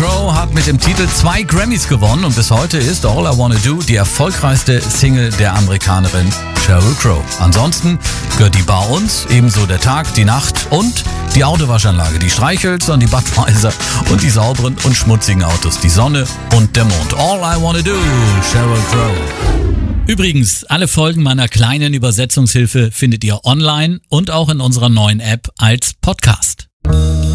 Crow hat mit dem Titel 2 Grammys gewonnen und bis heute ist All I Wanna Do die erfolgreichste Single der Amerikanerin Sheryl Crow. Ansonsten gehört die Bar uns, ebenso der Tag, die Nacht und die Autowaschanlage, die Streichhölzer und die Budweiser und die sauberen und schmutzigen Autos, die Sonne und der Mond. All I Wanna Do, Sheryl Crow. Übrigens, alle Folgen meiner kleinen Übersetzungshilfe findet ihr online und auch in unserer neuen App als Podcast.